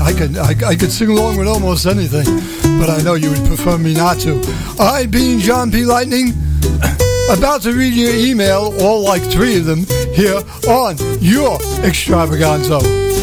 I could sing along with almost anything, but I know you would prefer me not to. I, being John P. Lightning, about to read your email, all like 3 of them, here on your Extravaganza.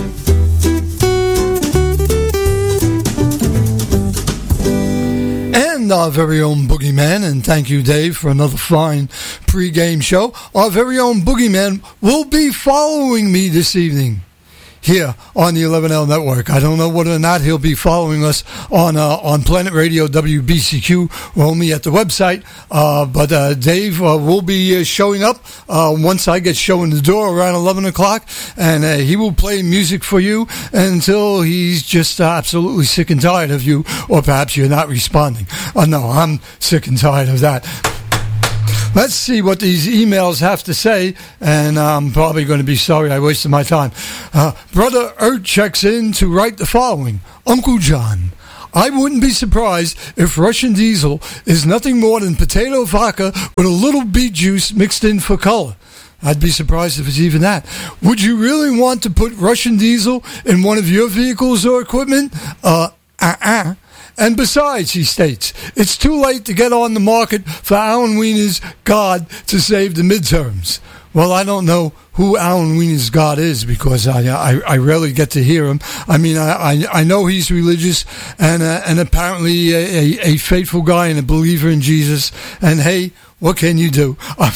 And our very own Boogeyman, and thank you, Dave, for another fine pre-game show. Our very own Boogeyman will be following me this evening here on the 11L Network. I don't know whether or not he'll be following us on Planet Radio WBCQ. We're only at the website, but Dave will be showing up once I get showing the door around 11 o'clock, and he will play music for you until he's just absolutely sick and tired of you, or perhaps you're not responding. No, I'm sick and tired of that. Let's see what these emails have to say, and I'm probably going to be sorry I wasted my time. Brother Ert checks in to write the following. Uncle John, I wouldn't be surprised if Russian diesel is nothing more than potato vodka with a little beet juice mixed in for color. I'd be surprised if it's even that. Would you really want to put Russian diesel in one of your vehicles or equipment? And besides, he states, it's too late to get on the market for Alan Wiener's God to save the midterms. Well, I don't know who Alan Wiener's God is because I rarely get to hear him. I mean, I know he's religious and apparently a faithful guy and a believer in Jesus. And hey, what can you do?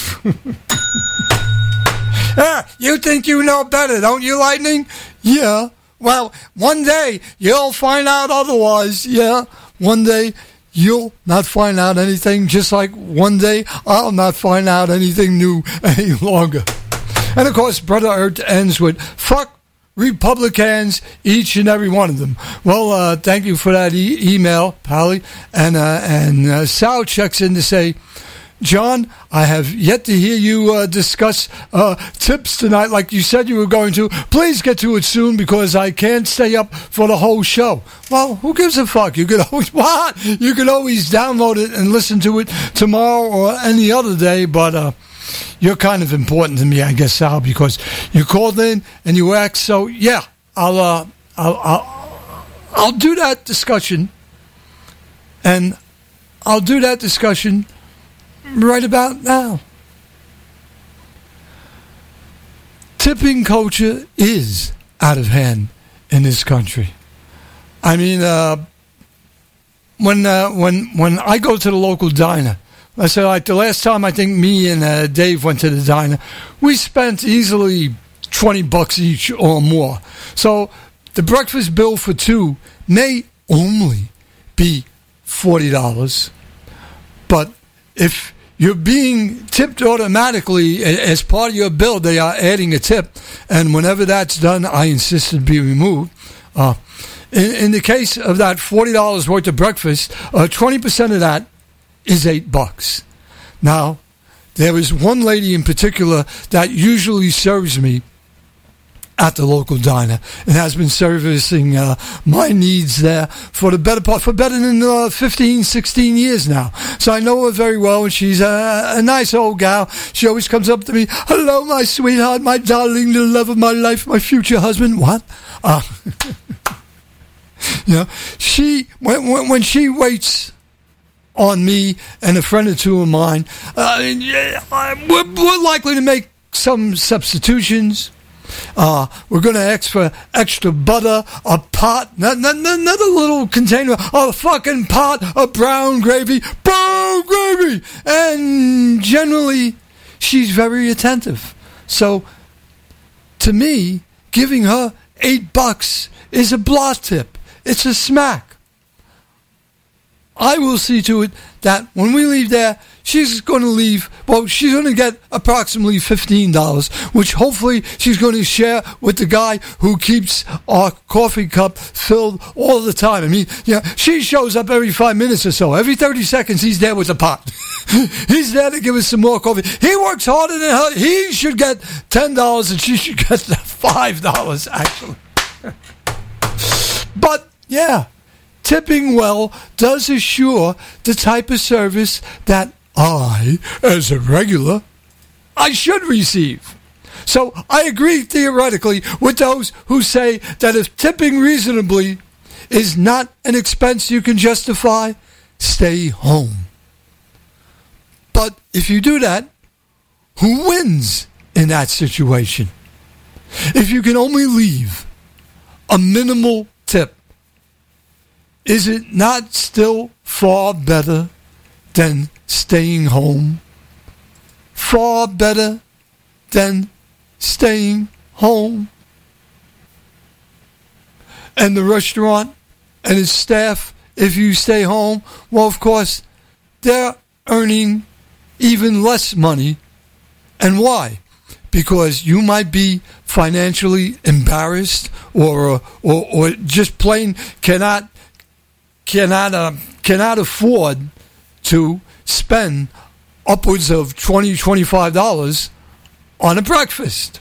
You think you know better, don't you, Lightning? Yeah. Well, one day you'll find out otherwise, yeah. One day you'll not find out anything, just like one day I'll not find out anything new any longer. And, of course, Brother Ert ends with, fuck Republicans, each and every one of them. Well, thank you for that email, Pally. And Sal checks in to say, John, I have yet to hear you discuss tips tonight like you said you were going to. Please get to it soon because I can't stay up for the whole show. Well, who gives a fuck? You can always download it and listen to it tomorrow or any other day, but you're kind of important to me, I guess, Sal, because you called in and you asked. So yeah, I'll do that discussion, and I'll do that discussion right about now. Tipping culture is out of hand in this country. I mean, when I go to the local diner, I say like the last time I think me and Dave went to the diner, we spent easily $20 each or more. So the breakfast bill for 2 may only be $40, but if you're being tipped automatically as part of your bill, they are adding a tip, and whenever that's done, I insist it be removed. In the case of that $40 worth of breakfast, 20% of that is $8. Now, there is one lady in particular that usually serves me at the local diner and has been servicing my needs there for better than 15, 16 years now. So I know her very well, and she's a nice old gal. She always comes up to me, hello, my sweetheart, my darling, the love of my life, my future husband. What? You know, when she waits on me and a friend or two of mine, we're likely to make some substitutions. We're going to ask for extra butter, a pot, not a little container, a fucking pot of brown gravy, and generally she's very attentive. So to me, giving her $8 is a blot tip. It's a smack. I will see to it that when we leave there, she's going to leave, well, she's going to get approximately $15, which hopefully she's going to share with the guy who keeps our coffee cup filled all the time. I mean, yeah, she shows up every 5 minutes or so. Every 30 seconds, he's there with a pot. He's there to give us some more coffee. He works harder than her. He should get $10 and she should get $5, actually. But, yeah. Tipping well does assure the type of service that I, as a regular, I should receive. So I agree theoretically with those who say that if tipping reasonably is not an expense you can justify, stay home. But if you do that, who wins in that situation? If you can only leave a minimal tip, is it not still far better than staying home? Far better than staying home? And the restaurant and its staff, if you stay home, well, of course, they're earning even less money. And why? Because you might be financially embarrassed or just plain cannot afford to spend upwards of $20, $25 on a breakfast.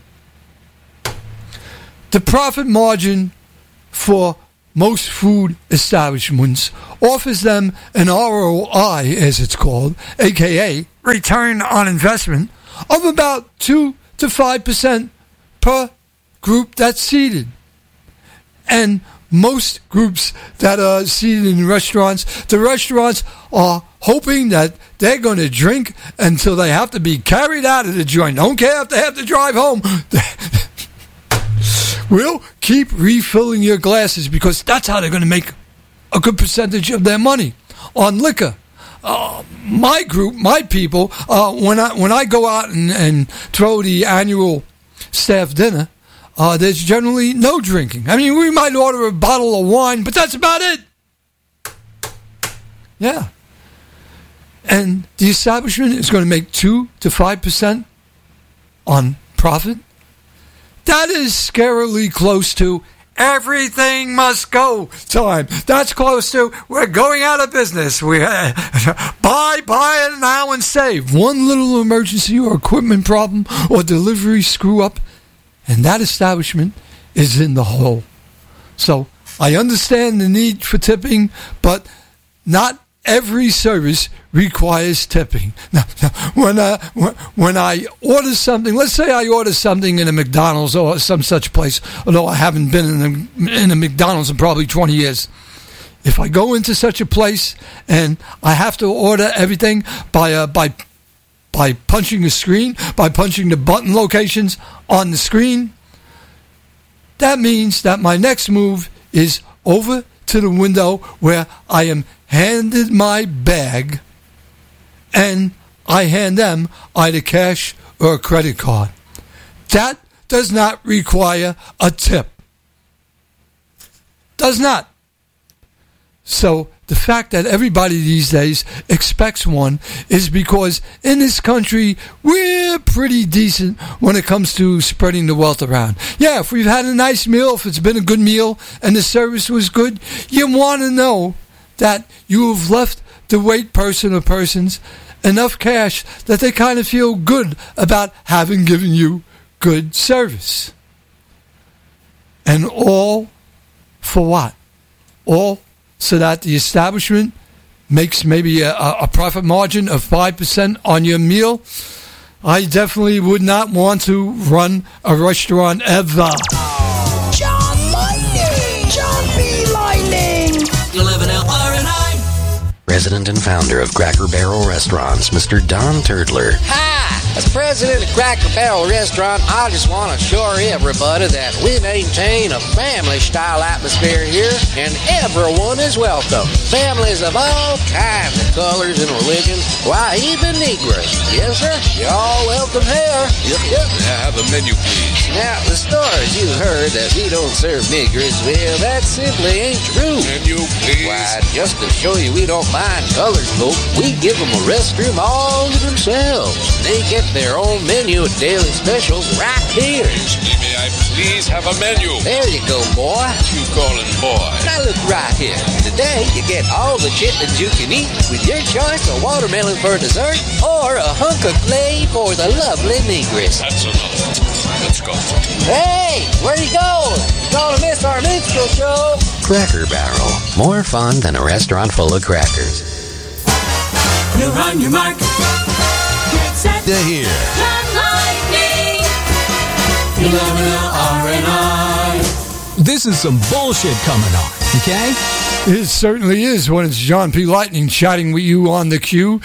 The profit margin for most food establishments offers them an ROI, as it's called, aka return on investment, of about 2 to 5% per group that's seated. And most groups that are seated in restaurants, the restaurants are hoping that they're going to drink until they have to be carried out of the joint. Don't care if they have to drive home. We'll keep refilling your glasses because that's how they're going to make a good percentage of their money on liquor. My group, my people, when I go out and throw the annual staff dinner, there's generally no drinking. I mean, we might order a bottle of wine, but that's about it. Yeah. And the establishment is going to make 2 to 5% on profit. That is scarily close to everything must go time. That's close to we're going out of business. We buy it now and save. One little emergency or equipment problem or delivery screw up, and that establishment is in the hole. So I understand the need for tipping, but not every service requires tipping. Now, when I order something, let's say I order something in a McDonald's or some such place, although I haven't been in a McDonald's in probably 20 years. If I go into such a place and I have to order everything by punching the screen, by punching the button locations on the screen, that means that my next move is over to the window where I am handed my bag and I hand them either cash or a credit card. That does not require a tip. Does not. So the fact that everybody these days expects one is because in this country we're pretty decent when it comes to spreading the wealth around. Yeah, if we've had a nice meal, if it's been a good meal and the service was good, you want to know that you have left the wait person or persons enough cash that they kind of feel good about having given you good service. And all for what? All so that the establishment makes maybe a profit margin of 5% on your meal. I definitely would not want to run a restaurant ever. John Lightning! John B. Lightning! 11LRNI. President and founder of Cracker Barrel Restaurants, Mr. Don Turdler. Hi! As president of Cracker Barrel Restaurant, I just want to assure everybody that we maintain a family-style atmosphere here, and everyone is welcome. Families of all kinds of colors and religions, why, even Negroes. Yes, sir? You're all welcome here. Yep. May I have a menu, please? Now, the stories you heard that we don't serve Negroes, well, that simply ain't true. Menu, please? Why, just to show you we don't mind colored folk, we give them a restroom all to themselves. They get their own menu at daily specials right here. May I please have a menu? There you go, boy. You calling boy? Now look right here. Today you get all the chitlins you can eat with your choice of watermelon for dessert or a hunk of clay for the lovely negress. That's enough. Let's go. Hey, where you going? You're gonna miss our minstrel show. Cracker Barrel. More fun than a restaurant full of crackers. You're on your mark. Get set. To hear. John Lightning. This is some bullshit coming on, okay? It certainly is when it's John P. Lightning chatting with you on the Q,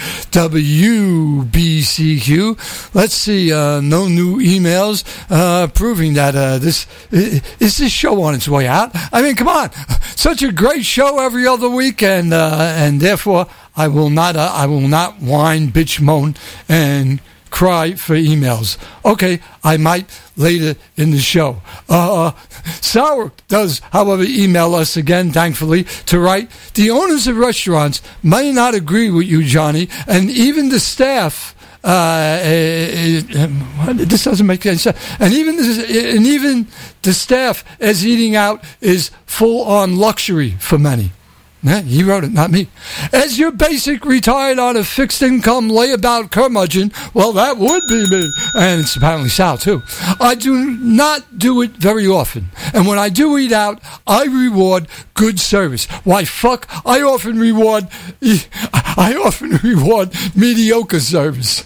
WBCQ. Let's see, no new emails proving that is this show on its way out. I mean, come on, such a great show every other week, and therefore I will not whine, bitch, moan, and cry for emails. Okay, I might later in the show. Sauer does, however, email us again, thankfully, to write, the owners of restaurants may not agree with you, Johnny, and even the staff, this doesn't make any sense, and even the staff as eating out is full-on luxury for many. Yeah, he wrote it, not me. As your basic retired on a fixed income layabout curmudgeon, well, that would be me. And it's apparently Sal, too. I do not do it very often. And when I do eat out, I reward good service. Why, fuck, I often reward mediocre service.